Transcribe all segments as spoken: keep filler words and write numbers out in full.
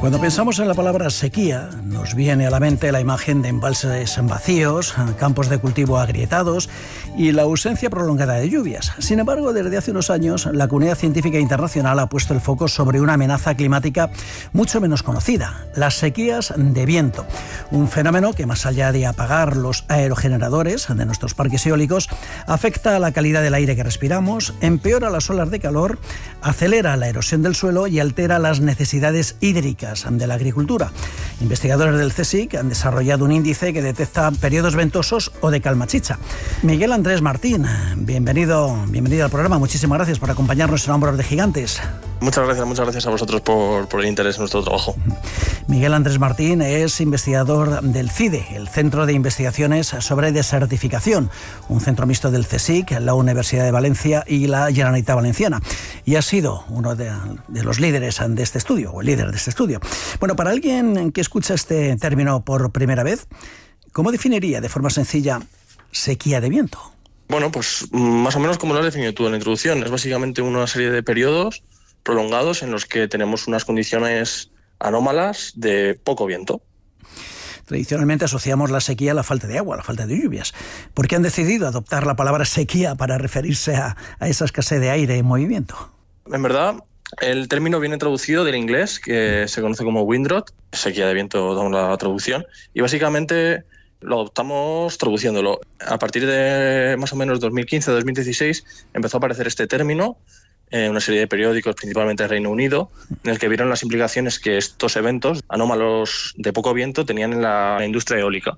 Cuando pensamos en la palabra sequía, nos viene a la mente la imagen de embalses vacíos, campos de cultivo agrietados y la ausencia prolongada de lluvias. Sin embargo, desde hace unos años, la comunidad científica internacional ha puesto el foco sobre una amenaza climática mucho menos conocida, las sequías de viento. Un fenómeno que, más allá de apagar los aerogeneradores de nuestros parques eólicos, afecta a la calidad del aire que respiramos, empeora las olas de calor, acelera la erosión del suelo y altera las necesidades hídricas de la agricultura. Investigadores del CSIC han desarrollado un índice que detecta periodos ventosos o de calma chicha. Miguel Andrés Martín, bienvenido, bienvenido al programa. Muchísimas gracias por acompañarnos en Hombros de Gigantes. Muchas gracias, muchas gracias a vosotros por, por el interés en nuestro trabajo. Miguel Andrés Martín es investigador del CIDE, el Centro de Investigaciones sobre Desertificación, un centro mixto del CSIC, la Universidad de Valencia y la Generalitat Valenciana, y ha sido uno de, de los líderes de este estudio, o el líder de este estudio. Bueno, para alguien que escucha este término por primera vez, ¿cómo definiría de forma sencilla sequía de viento? Bueno, pues más o menos como lo has definido tú en la introducción. Es básicamente una serie de periodos prolongados en los que tenemos unas condiciones anómalas de poco viento. Tradicionalmente asociamos la sequía a la falta de agua, a la falta de lluvias. ¿Por qué han decidido adoptar la palabra sequía para referirse a, a esa escasez de aire en movimiento? En verdad, el término viene traducido del inglés, que se conoce como windrot, sequía de viento, damos la traducción, y básicamente lo adoptamos traduciéndolo. A partir de más o menos dos mil quince dos mil dieciséis empezó a aparecer este término en una serie de periódicos, principalmente del Reino Unido, en el que vieron las implicaciones que estos eventos anómalos de poco viento tenían en la industria eólica,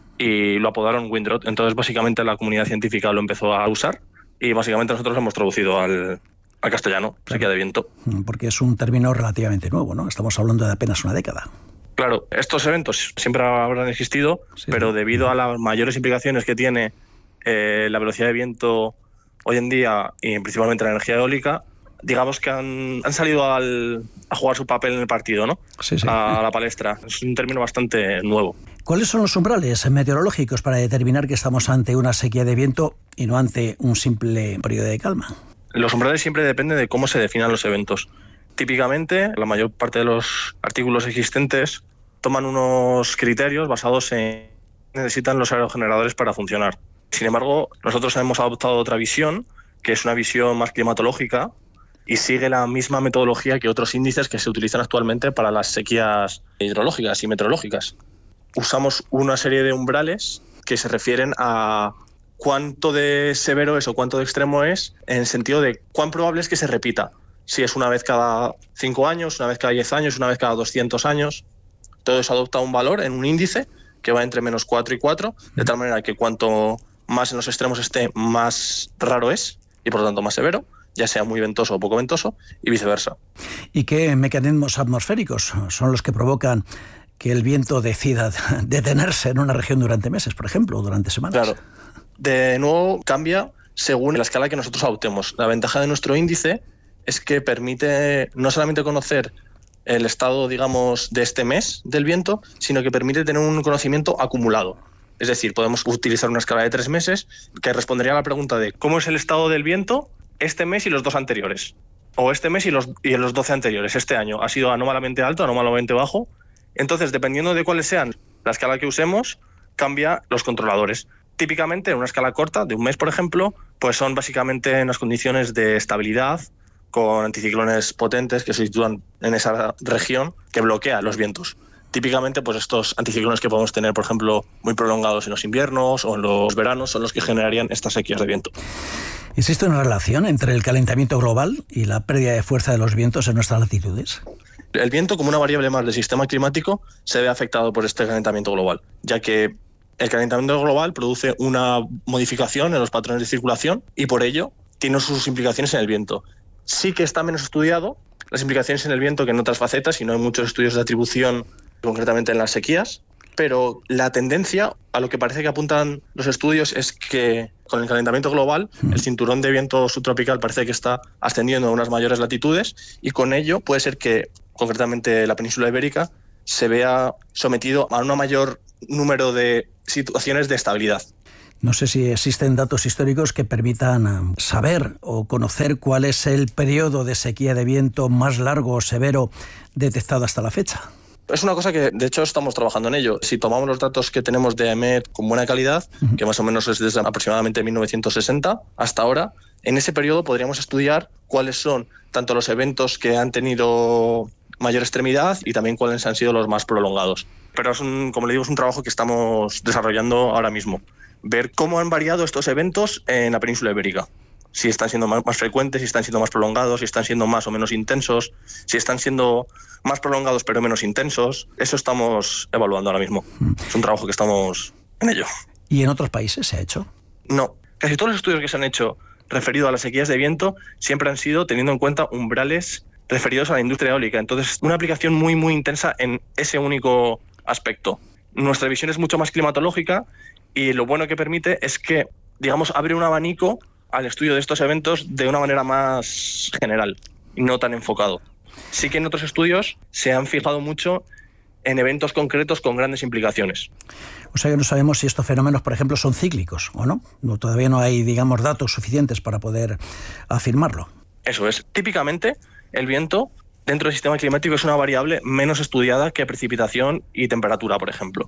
y lo apodaron windrot. Entonces básicamente la comunidad científica lo empezó a usar y básicamente nosotros lo hemos traducido al al castellano, sequía de viento. Porque es un término relativamente nuevo, ¿no? Estamos hablando de apenas una década. Claro, estos eventos siempre habrán existido, sí, pero debido a las mayores implicaciones que tiene eh, la velocidad de viento hoy en día, y principalmente la energía eólica, digamos que han, han salido al, a jugar su papel en el partido, ¿no? Sí, sí. A, a la palestra. Es un término bastante nuevo. ¿Cuáles son los umbrales meteorológicos para determinar que estamos ante una sequía de viento y no ante un simple periodo de calma? Los umbrales siempre dependen de cómo se definan los eventos. Típicamente, la mayor parte de los artículos existentes toman unos criterios basados en que necesitan los aerogeneradores para funcionar. Sin embargo, nosotros hemos adoptado otra visión, que es una visión más climatológica, y sigue la misma metodología que otros índices que se utilizan actualmente para las sequías hidrológicas y meteorológicas. Usamos una serie de umbrales que se refieren a cuánto de severo es o cuánto de extremo es, en el sentido de cuán probable es que se repita. Si es una vez cada cinco años, una vez cada diez años, una vez cada doscientos años. Todo eso adopta un valor en un índice que va entre menos cuatro y cuatro, de tal manera que cuanto más en los extremos esté, más raro es y por lo tanto más severo, ya sea muy ventoso o poco ventoso, y viceversa. ¿Y qué mecanismos atmosféricos son los que provocan que el viento decida detenerse en una región durante meses, por ejemplo, o durante semanas? Claro. De nuevo, cambia según la escala que nosotros adoptemos. La ventaja de nuestro índice es que permite no solamente conocer el estado, digamos, de este mes del viento, sino que permite tener un conocimiento acumulado. Es decir, podemos utilizar una escala de tres meses que respondería a la pregunta de cómo es el estado del viento este mes y los dos anteriores. O este mes y los, y los doce anteriores. Este año ha sido anómalamente alto, anómalamente bajo. Entonces, dependiendo de cuáles sean la escala que usemos, cambia los controladores. Típicamente, en una escala corta, de un mes, por ejemplo, pues son básicamente unas condiciones de estabilidad con anticiclones potentes que se sitúan en esa región que bloquea los vientos. Típicamente, pues estos anticiclones que podemos tener, por ejemplo, muy prolongados en los inviernos o en los veranos, son los que generarían estas sequías de viento. ¿Existe una relación entre el calentamiento global y la pérdida de fuerza de los vientos en nuestras latitudes? El viento, como una variable más del sistema climático, se ve afectado por este calentamiento global, ya que el calentamiento global produce una modificación en los patrones de circulación y por ello tiene sus implicaciones en el viento. Sí que está menos estudiado las implicaciones en el viento que en otras facetas, y no hay muchos estudios de atribución concretamente en las sequías, pero la tendencia, a lo que parece que apuntan los estudios, es que con el calentamiento global el cinturón de viento subtropical parece que está ascendiendo a unas mayores latitudes, y con ello puede ser que concretamente la península ibérica se vea sometido a un mayor número de situaciones de estabilidad. No sé si existen datos históricos que permitan saber o conocer cuál es el periodo de sequía de viento más largo o severo detectado hasta la fecha. Es una cosa que, de hecho, estamos trabajando en ello. Si tomamos los datos que tenemos de AEMET con buena calidad, uh-huh. que más o menos es desde aproximadamente mil novecientos sesenta hasta ahora, en ese periodo podríamos estudiar cuáles son tanto los eventos que han tenido mayor extremidad y también cuáles han sido los más prolongados. Pero es un, como le digo, es un trabajo que estamos desarrollando ahora mismo. Ver cómo han variado estos eventos en la península ibérica. Si están siendo más, más frecuentes, si están siendo más prolongados, si están siendo más o menos intensos, si están siendo más prolongados pero menos intensos. Eso estamos evaluando ahora mismo. Es un trabajo que estamos en ello. ¿Y en otros países se ha hecho? No. Casi todos los estudios que se han hecho referidos a las sequías de viento siempre han sido teniendo en cuenta umbrales referidos a la industria eólica. Entonces, una aplicación muy, muy intensa en ese único aspecto. Nuestra visión es mucho más climatológica y lo bueno que permite es que, digamos, abre un abanico al estudio de estos eventos de una manera más general y no tan enfocado. Sí que en otros estudios se han fijado mucho en eventos concretos con grandes implicaciones. O sea que no sabemos si estos fenómenos, por ejemplo, son cíclicos o no. no todavía no hay, digamos, datos suficientes para poder afirmarlo. Eso es. Típicamente, el viento dentro del sistema climático es una variable menos estudiada que precipitación y temperatura, por ejemplo.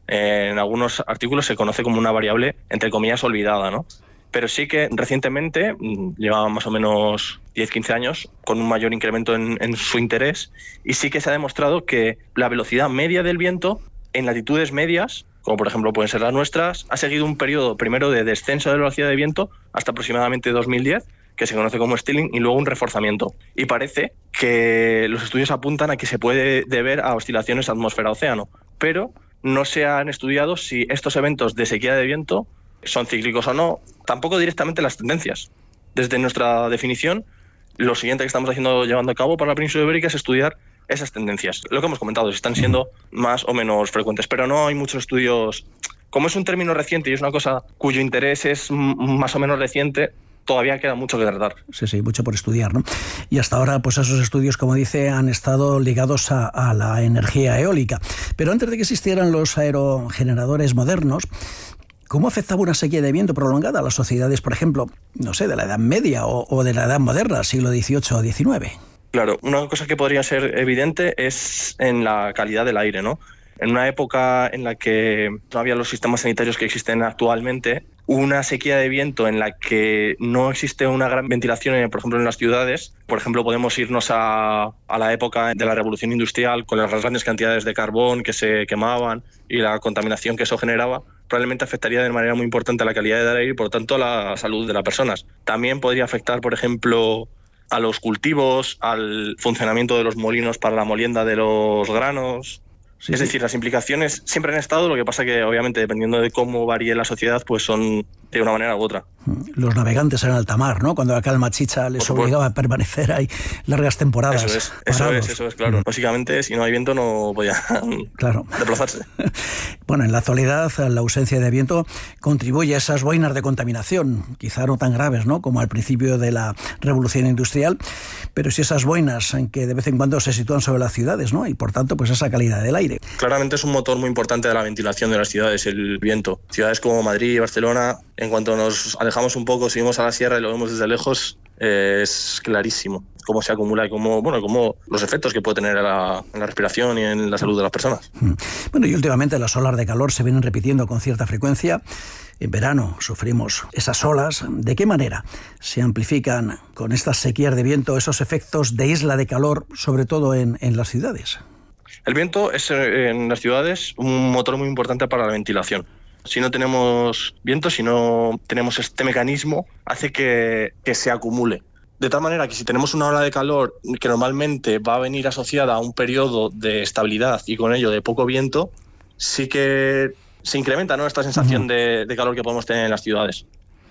En algunos artículos se conoce como una variable, entre comillas, olvidada, ¿no? Pero sí que recientemente, lleva más o menos diez a quince años, con un mayor incremento en, en su interés, y sí que se ha demostrado que la velocidad media del viento en latitudes medias, como por ejemplo pueden ser las nuestras, ha seguido un periodo primero de descenso de velocidad de viento hasta aproximadamente dos mil diez, que se conoce como Stilling, y luego un reforzamiento. Y parece que los estudios apuntan a que se puede deber a oscilaciones atmósfera-océano, pero no se han estudiado si estos eventos de sequía de viento son cíclicos o no, tampoco directamente las tendencias. Desde nuestra definición, lo siguiente que estamos haciendo, llevando a cabo para la península ibérica es estudiar esas tendencias. Lo que hemos comentado, si están siendo más o menos frecuentes, pero no hay muchos estudios. Como es un término reciente y es una cosa cuyo interés es más o menos reciente, todavía queda mucho que tratar. Sí, sí, mucho por estudiar, ¿no? Y hasta ahora, pues esos estudios, como dice, han estado ligados a, a la energía eólica. Pero antes de que existieran los aerogeneradores modernos, ¿cómo afectaba una sequía de viento prolongada a las sociedades, por ejemplo, no sé, de la Edad Media o, o de la Edad Moderna, siglo dieciocho o diecinueve? Claro, una cosa que podría ser evidente es en la calidad del aire, ¿no? En una época en la que no había los sistemas sanitarios que existen actualmente, una sequía de viento en la que no existe una gran ventilación, por ejemplo, en las ciudades. Por ejemplo, podemos irnos a, a la época de la Revolución Industrial, con las grandes cantidades de carbón que se quemaban y la contaminación que eso generaba. Probablemente afectaría de manera muy importante a la calidad del aire y, por tanto, a la salud de las personas. También podría afectar, por ejemplo, a los cultivos, al funcionamiento de los molinos para la molienda de los granos. Sí, es decir, sí. Las implicaciones siempre han estado, lo que pasa que obviamente dependiendo de cómo varíe la sociedad, pues son de una manera u otra. Los navegantes en alta mar, ¿no? Cuando la calma chicha les obligaba a permanecer ahí largas temporadas. Eso es, eso parados. es, eso es, claro. Mm. Básicamente, si no hay viento no podían claro. desplazarse. Bueno, en la actualidad la ausencia de viento contribuye a esas boinas de contaminación, quizá no tan graves, ¿no?, como al principio de la revolución industrial, pero sí esas boinas en que de vez en cuando se sitúan sobre las ciudades, ¿no?, y por tanto pues esa calidad del aire. Claramente es un motor muy importante de la ventilación de las ciudades, el viento. Ciudades como Madrid y Barcelona, en cuanto nos alejamos un poco, subimos a la sierra y lo vemos desde lejos, eh, es clarísimo cómo se acumula y cómo, bueno, cómo los efectos que puede tener en la, en la respiración y en la salud de las personas. Bueno, y últimamente las olas de calor se vienen repitiendo con cierta frecuencia. En verano sufrimos esas olas. ¿De qué manera se amplifican con estas sequías de viento esos efectos de isla de calor, sobre todo en, en las ciudades? El viento es en las ciudades un motor muy importante para la ventilación. Si no tenemos viento, si no tenemos este mecanismo, hace que, que se acumule. De tal manera que si tenemos una ola de calor que normalmente va a venir asociada a un periodo de estabilidad y con ello de poco viento, sí que se incrementa, ¿no?, esta sensación uh-huh. de, de calor que podemos tener en las ciudades.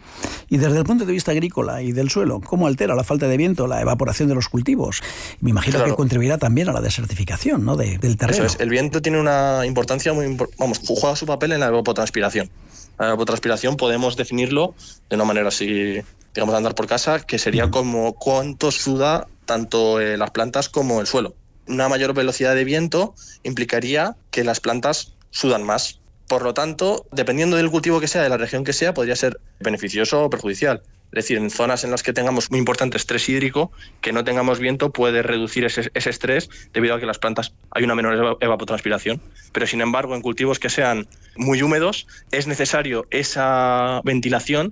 Y desde el punto de vista agrícola y del suelo, ¿cómo altera la falta de viento la evaporación de los cultivos? Me imagino claro. que contribuirá también a la desertificación, ¿no?, de, del terreno. Eso es. El viento tiene una importancia muy... Vamos, juega su papel en la evapotranspiración. La evapotranspiración podemos definirlo de una manera así, digamos, de andar por casa, que sería como cuánto suda tanto eh, las plantas como el suelo. Una mayor velocidad de viento implicaría que las plantas sudan más. Por lo tanto, dependiendo del cultivo que sea, de la región que sea, podría ser beneficioso o perjudicial. Es decir, en zonas en las que tengamos muy importante estrés hídrico, que no tengamos viento puede reducir ese, ese estrés debido a que las plantas hay una menor evapotranspiración. Pero sin embargo, en cultivos que sean muy húmedos, es necesario esa ventilación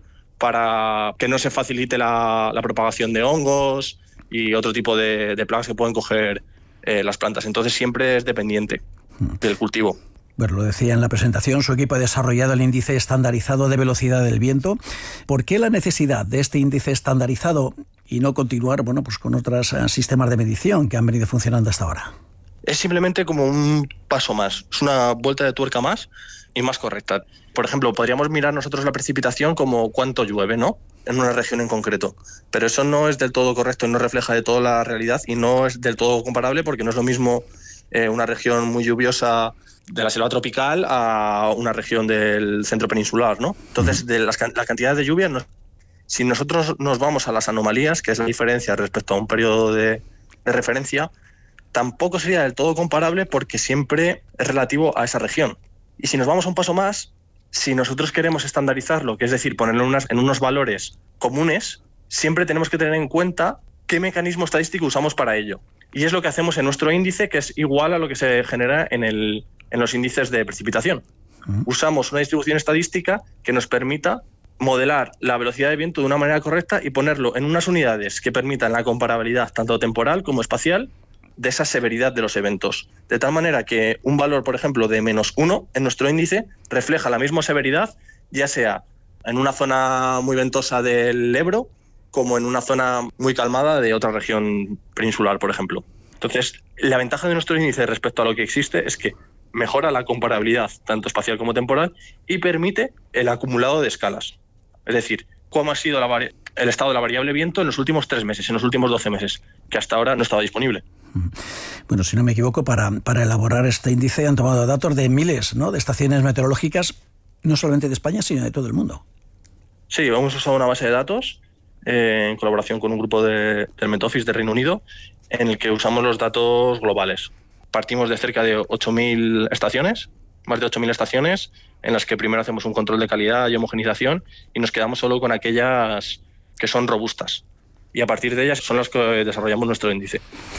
para que no se facilite la, la propagación de hongos y otro tipo de, de plagas que pueden coger eh, las plantas. Entonces siempre es dependiente del cultivo. Bueno, lo decía en la presentación, su equipo ha desarrollado el índice estandarizado de velocidad del viento. ¿Por qué la necesidad de este índice estandarizado y no continuar, bueno, pues con otros uh, sistemas de medición que han venido funcionando hasta ahora? Es simplemente como un paso más, es una vuelta de tuerca más y más correcta. Por ejemplo, podríamos mirar nosotros la precipitación como cuánto llueve, ¿no?, en una región en concreto. Pero eso no es del todo correcto y no refleja de todo la realidad y no es del todo comparable, porque no es lo mismo eh, una región muy lluviosa de la selva tropical a una región del centro peninsular, ¿no? Entonces, de las, la cantidad de lluvia, no, si nosotros nos vamos a las anomalías, que es la diferencia respecto a un periodo de, de referencia, tampoco sería del todo comparable porque siempre es relativo a esa región. Y si nos vamos a un paso más, si nosotros queremos estandarizarlo, que es decir, ponerlo en, unas, en unos valores comunes, siempre tenemos que tener en cuenta qué mecanismo estadístico usamos para ello. Y es lo que hacemos en nuestro índice, que es igual a lo que se genera en el en los índices de precipitación. Uh-huh. Usamos una distribución estadística que nos permita modelar la velocidad de viento de una manera correcta y ponerlo en unas unidades que permitan la comparabilidad tanto temporal como espacial de esa severidad de los eventos. De tal manera que un valor, por ejemplo, de menos uno en nuestro índice refleja la misma severidad, ya sea en una zona muy ventosa del Ebro como en una zona muy calmada de otra región peninsular, por ejemplo. Entonces, la ventaja de nuestro índice respecto a lo que existe es que mejora la comparabilidad tanto espacial como temporal y permite el acumulado de escalas. Es decir, cómo ha sido la vari- el estado de la variable viento en los últimos tres meses, en los últimos doce meses, que hasta ahora no estaba disponible. Bueno, si no me equivoco, para, para elaborar este índice han tomado datos de miles, ¿no?, de estaciones meteorológicas, no solamente de España, sino de todo el mundo. Sí, hemos usado una base de datos eh, en colaboración con un grupo de, del Met Office de Reino Unido, en el que usamos los datos globales. Partimos de cerca de ocho mil estaciones, más de ocho mil estaciones, en las que primero hacemos un control de calidad y homogenización y nos quedamos solo con aquellas que son robustas. Y a partir de ellas son las que desarrollamos nuestro índice.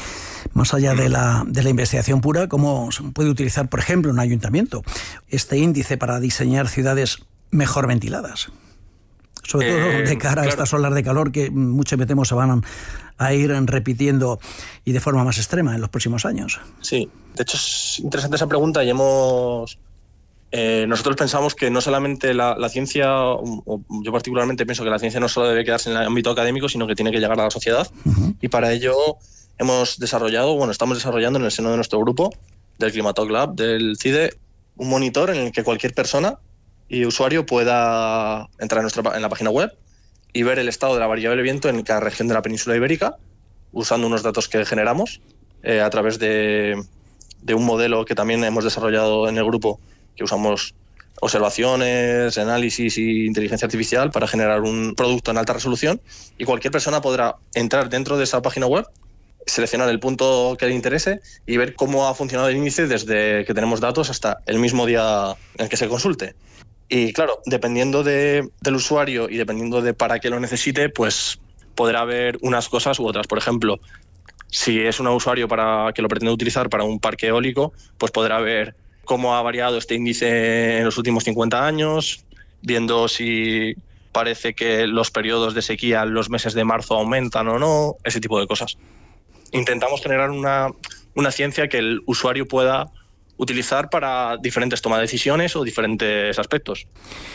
Más allá de la, de la investigación pura, ¿cómo se puede utilizar, por ejemplo, un ayuntamiento este índice para diseñar ciudades mejor ventiladas? Sobre todo eh, de cara claro. a estas olas de calor que mucho me temo se van a ir repitiendo y de forma más extrema en los próximos años. Sí, de hecho es interesante esa pregunta y hemos... Eh, nosotros pensamos que no solamente la, la ciencia, o yo particularmente pienso que la ciencia no solo debe quedarse en el ámbito académico, sino que tiene que llegar a la sociedad. Uh-huh. Y para ello hemos desarrollado, bueno, estamos desarrollando en el seno de nuestro grupo, del Climatalk Lab, del C I D E, un monitor en el que cualquier persona y usuario pueda entrar en, nuestra, en la página web y ver el estado de la variable viento en cada región de la península ibérica, usando unos datos que generamos eh, a través de, de un modelo que también hemos desarrollado en el grupo, que usamos observaciones, análisis y inteligencia artificial para generar un producto en alta resolución, y cualquier persona podrá entrar dentro de esa página web, seleccionar el punto que le interese y ver cómo ha funcionado el índice desde que tenemos datos hasta el mismo día en el que se consulte. Y claro, dependiendo de, del usuario y dependiendo de para qué lo necesite, pues podrá ver unas cosas u otras. Por ejemplo, si es un usuario para que lo pretende utilizar para un parque eólico, pues podrá ver cómo ha variado este índice en los últimos cincuenta años, viendo si parece que los periodos de sequía en los meses de marzo aumentan o no, ese tipo de cosas. Intentamos generar una, una ciencia que el usuario pueda utilizar para diferentes tomas de decisiones o diferentes aspectos.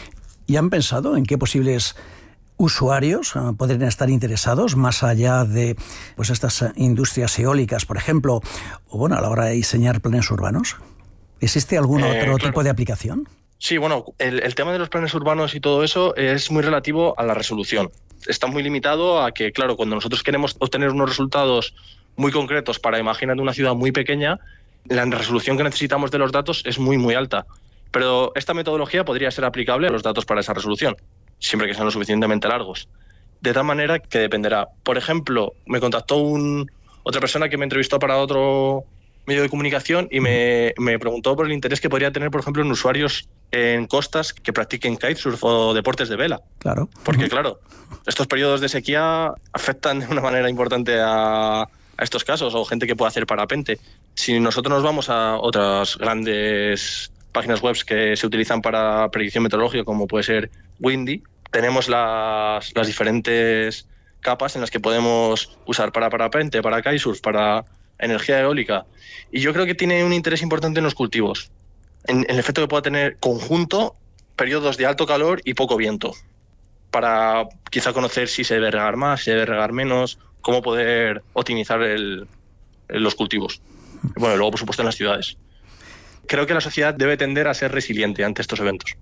¿Y han pensado en qué posibles usuarios uh, podrían estar interesados más allá de pues estas uh, industrias eólicas, por ejemplo, o bueno, a la hora de diseñar planes urbanos? ¿Existe algún otro eh, claro. tipo de aplicación? Sí, bueno, el, el tema de los planes urbanos y todo eso es muy relativo a la resolución. Está muy limitado a que, claro, cuando nosotros queremos obtener unos resultados muy concretos para imaginar una ciudad muy pequeña, la resolución que necesitamos de los datos es muy, muy alta. Pero esta metodología podría ser aplicable a los datos para esa resolución, siempre que sean lo suficientemente largos. De tal manera que dependerá. Por ejemplo, me contactó un, otra persona que me entrevistó para otro medio de comunicación y me, me preguntó por el interés que podría tener, por ejemplo, en usuarios en costas que practiquen kitesurf o deportes de vela. Claro. Porque, claro, estos periodos de sequía afectan de una manera importante a, a estos casos, o gente que puede hacer parapente. Si nosotros nos vamos a otras grandes páginas web que se utilizan para predicción meteorológica, como puede ser Windy, tenemos las, las diferentes capas en las que podemos usar para parapente, para kitesurf, para energía eólica. Y yo creo que tiene un interés importante en los cultivos, en, en el efecto que pueda tener conjunto periodos de alto calor y poco viento, para quizá conocer si se debe regar más, si se debe regar menos, cómo poder optimizar el, los cultivos. Bueno, y luego, por supuesto, en las ciudades. Creo que la sociedad debe tender a ser resiliente ante estos eventos.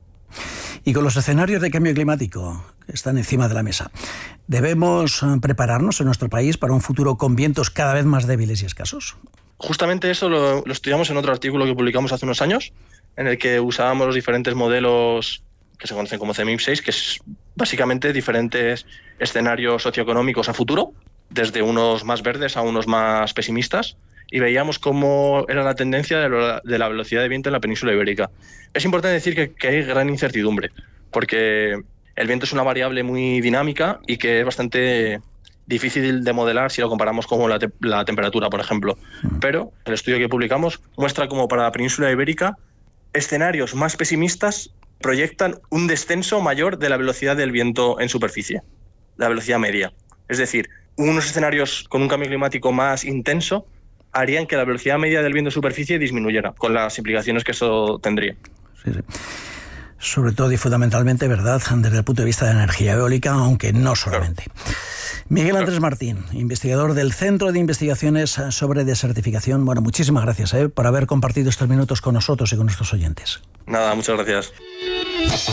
Y con los escenarios de cambio climático que están encima de la mesa, ¿debemos prepararnos en nuestro país para un futuro con vientos cada vez más débiles y escasos? Justamente eso lo, lo estudiamos en otro artículo que publicamos hace unos años, en el que usábamos los diferentes modelos que se conocen como C M I P seis, que es básicamente diferentes escenarios socioeconómicos a futuro, desde unos más verdes a unos más pesimistas, y veíamos cómo era la tendencia de la, de la velocidad de viento en la península ibérica. Es importante decir que, que hay gran incertidumbre, porque el viento es una variable muy dinámica y que es bastante difícil de modelar si lo comparamos con la, te la temperatura, por ejemplo. Pero el estudio que publicamos muestra cómo para la península ibérica escenarios más pesimistas proyectan un descenso mayor de la velocidad del viento en superficie, la velocidad media. Es decir, unos escenarios con un cambio climático más intenso harían que la velocidad media del viento en superficie disminuyera, con las implicaciones que eso tendría. Sí, sí. Sobre todo y fundamentalmente, ¿verdad?, desde el punto de vista de energía eólica, aunque no solamente. Claro. Miguel Andrés Martín, investigador del Centro de Investigaciones sobre Desertificación. Bueno, muchísimas gracias ¿eh? por haber compartido estos minutos con nosotros y con nuestros oyentes. Nada, muchas gracias.